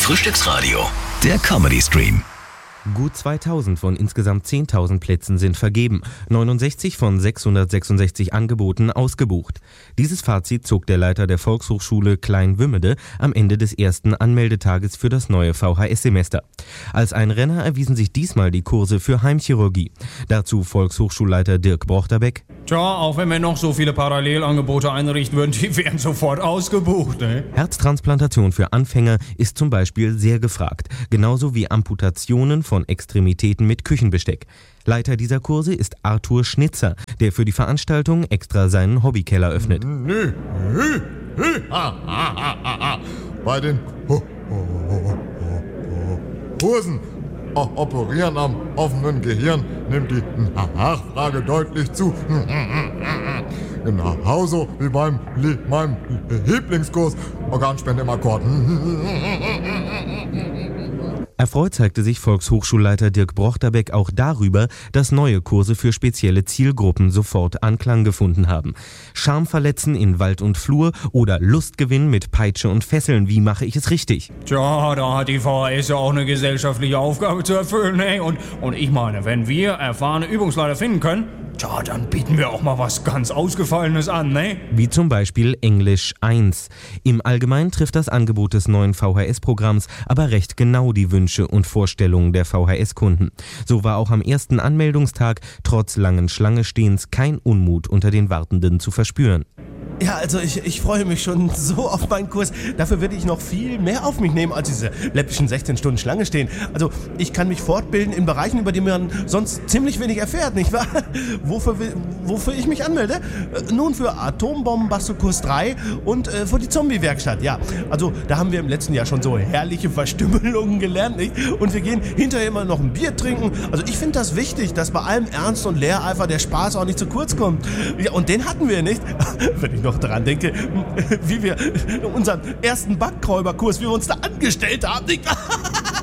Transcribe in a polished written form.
Frühstücksradio, der Comedy Stream. Gut 2000 von insgesamt 10.000 Plätzen sind vergeben, 69 von 666 Angeboten ausgebucht. Dieses Fazit zog der Leiter der Volkshochschule Klein-Wümmede am Ende des ersten Anmeldetages für das neue VHS-Semester. Als ein Renner erwiesen sich diesmal die Kurse für Heimchirurgie. Dazu Volkshochschulleiter Dirk Brochterbeck. Tja, auch wenn wir noch so viele Parallelangebote einrichten würden, die wären sofort ausgebucht, ne? Herztransplantation für Anfänger ist zum Beispiel sehr gefragt, genauso wie Amputationen von Extremitäten mit Küchenbesteck. Leiter dieser Kurse ist Arthur Schnitzer, der für die Veranstaltung extra seinen Hobbykeller öffnet. Bei den Kursen Operieren am offenen Gehirn nimmt die Nachfrage deutlich zu. Genauso wie meinem Lieblingskurs Organspende im Akkord. Erfreut zeigte sich Volkshochschulleiter Dirk Brochterbeck auch darüber, dass neue Kurse für spezielle Zielgruppen sofort Anklang gefunden haben. Schamverletzen in Wald und Flur oder Lustgewinn mit Peitsche und Fesseln. Wie mache ich es richtig? Tja, da hat die VHS ja auch eine gesellschaftliche Aufgabe zu erfüllen, ne? Und ich meine, wenn wir erfahrene Übungsleiter finden können, tja, dann bieten wir auch mal was ganz Ausgefallenes an, ne? Wie zum Beispiel Englisch 1. Im Allgemeinen trifft das Angebot des neuen VHS-Programms aber recht genau die Wünsche und Vorstellungen der VHS-Kunden. So war auch am ersten Anmeldungstag trotz langen Schlangenstehens kein Unmut unter den Wartenden zu verspüren. Ja, also ich freue mich schon so auf meinen Kurs. Dafür werde ich noch viel mehr auf mich nehmen, als diese läppischen 16 Stunden Schlange stehen. Also ich kann mich fortbilden in Bereichen, über die man sonst ziemlich wenig erfährt, nicht wahr? Wofür ich mich anmelde? Nun für Atombombenbastelkurs 3 und für die Zombie-Werkstatt, ja. Also da haben wir im letzten Jahr schon so herrliche Verstümmelungen gelernt, nicht? Und wir gehen hinterher immer noch ein Bier trinken. Also ich finde das wichtig, dass bei allem Ernst und Lehreifer der Spaß auch nicht zu kurz kommt. Ja, und den hatten wir nicht. Wenn ich noch daran denke, wie wir unseren ersten Backräuberkurs, wie wir uns da angestellt haben.